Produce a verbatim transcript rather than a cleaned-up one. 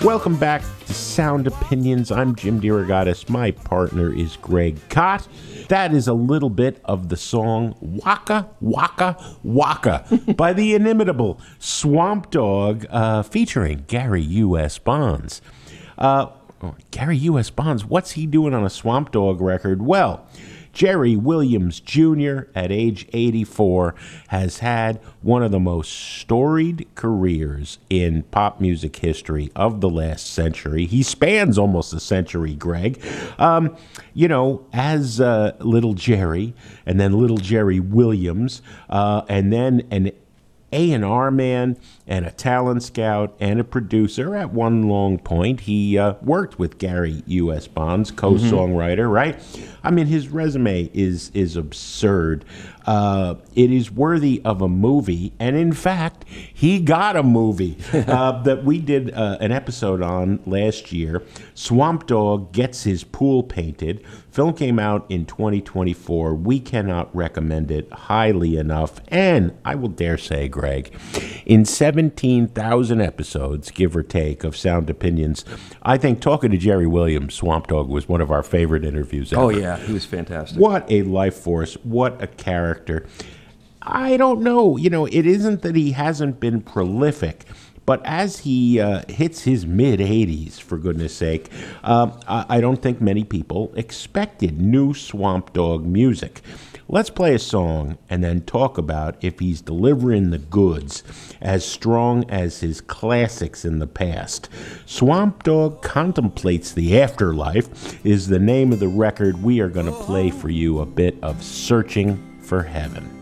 Welcome back to Sound Opinions. I'm Jim DeRogatis. My partner is Greg Kot. That is a little bit of the song Waka Waka Waka by the inimitable Swamp Dogg, uh, featuring Gary U S. Bonds. Uh, oh, Gary U S. Bonds, what's he doing on a Swamp Dogg record? Well, Jerry Williams Junior at age eighty-four has had one of the most storied careers in pop music history of the last century. He spans almost a century, Greg. Um, you know, as uh, Little Jerry, and then Little Jerry Williams, uh, and then an A and R man and a talent scout and a producer. At one long point, he uh, worked with Gary U S. Bonds, co-songwriter, mm-hmm. right? I mean, his resume is is absurd. Uh, it is worthy of a movie, and in fact, he got a movie uh, that we did uh, an episode on last year. Swamp Dogg Gets His Pool Painted. Film came out in twenty twenty-four. We cannot recommend it highly enough, and I will dare say, Greg, in seventeen thousand episodes, give or take, of Sound Opinions, I think talking to Jerry Williams, Swamp Dogg, was one of our favorite interviews ever. Oh, yeah, he was fantastic. What a life force. What a character. I don't know. You know, it isn't that he hasn't been prolific, but as he uh, hits his mid-eighties, for goodness sake, uh, I don't think many people expected new Swamp Dogg music. Let's play a song and then talk about if he's delivering the goods as strong as his classics in the past. Swamp Dogg Contemplates the Afterlife is the name of the record. We are going to play for you a bit of Searching for Heaven.